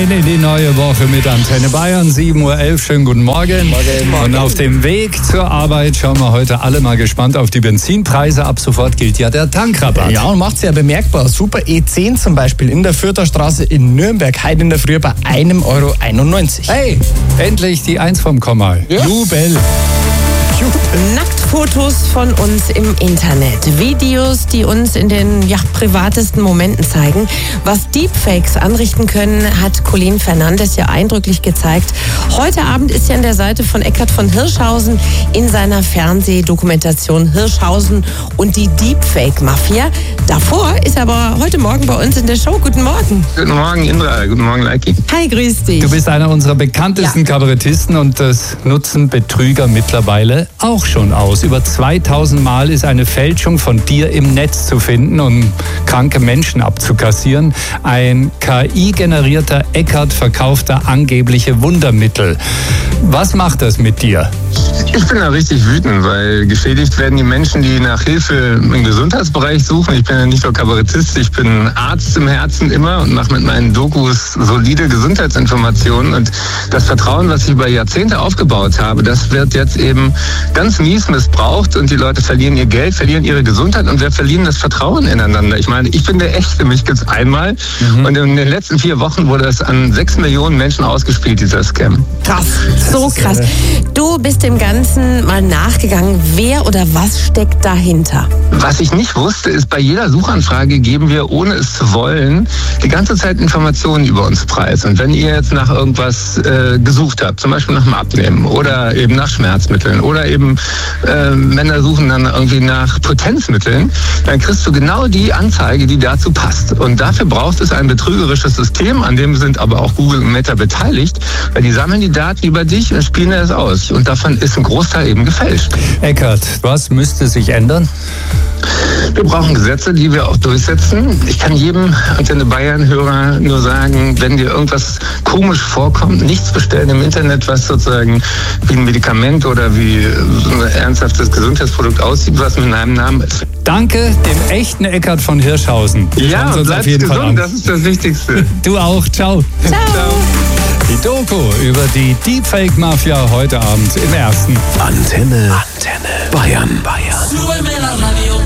rein in die neue Woche mit Antenne Bayern, 7:11 Uhr. Schönen guten Morgen. Und auf dem Weg zur Arbeit schauen wir heute alle mal gespannt auf die Benzinpreise. Ab sofort gilt ja der Tankrabatt. Ja, und macht es ja bemerkbar. Super E10 zum Beispiel in der Fürther Straße in Nürnberg, heute in der Früh bei 1,91 €. Hey, endlich die 1 vom Komma. Ja. Jubel. Nacktfotos von uns im Internet. Videos, die uns in den privatesten Momenten zeigen. Was Deepfakes anrichten können, hat Colleen Fernandes ja eindrücklich gezeigt. Heute Abend ist ja an der Seite von Eckhard von Hirschhausen in seiner Fernsehdokumentation Hirschhausen und die Deepfake-Mafia. Davor ist er aber heute Morgen bei uns in der Show. Guten Morgen. Guten Morgen, Indra. Guten Morgen, Leiki. Hi, grüß dich. Du bist einer unserer bekanntesten Kabarettisten und das nutzen Betrüger mittlerweile auch schon aus. Über 2000 Mal ist eine Fälschung von dir im Netz zu finden, um kranke Menschen abzukassieren. Ein KI-generierter Eckhard verkauft da angebliche Wundermittel. Was macht das mit dir? Ich bin da richtig wütend, weil geschädigt werden die Menschen, die nach Hilfe im Gesundheitsbereich suchen. Ich bin ja nicht nur Kabarettist, ich bin Arzt im Herzen immer und mache mit meinen Dokus solide Gesundheitsinformationen. Und das Vertrauen, was ich über Jahrzehnte aufgebaut habe, das wird jetzt eben ganz mies missbraucht und die Leute verlieren ihr Geld, verlieren ihre Gesundheit und wir verlieren das Vertrauen ineinander. Ich meine, ich bin der Echte, mich gibt's einmal und in den letzten 4 Wochen wurde es an 6 Millionen Menschen ausgespielt, dieser Scam. Krass, so krass. Du bist dem Ganzen mal nachgegangen. Wer oder was steckt dahinter? Was ich nicht wusste, ist, bei jeder Suchanfrage geben wir, ohne es zu wollen, die ganze Zeit Informationen über uns preis. Und wenn ihr jetzt nach irgendwas gesucht habt, zum Beispiel nach dem Abnehmen oder eben nach Schmerzmitteln oder eben Männer suchen dann irgendwie nach Potenzmitteln, dann kriegst du genau die Anzeige, die dazu passt. Und dafür braucht es ein betrügerisches System, an dem sind aber auch Google und Meta beteiligt, weil die sammeln die Daten über dich und spielen das aus. Und davon ist ein Großteil eben gefälscht. Eckhard, was müsste sich ändern? Wir brauchen Gesetze, die wir auch durchsetzen. Ich kann jedem Antenne Bayern-Hörer nur sagen, wenn dir irgendwas komisch vorkommt, nichts bestellen im Internet, was sozusagen wie ein Medikament oder wie so ein ernsthaftes Gesundheitsprodukt aussieht, was mit einem Namen ist. Danke dem echten Eckhard von Hirschhausen. Wir schauen uns bleib auf jeden gesund, Fall an. das ist das Wichtigste. Du auch, ciao. Ciao. Die Doku über die Deepfake-Mafia heute Abend im Ersten. Antenne Bayern.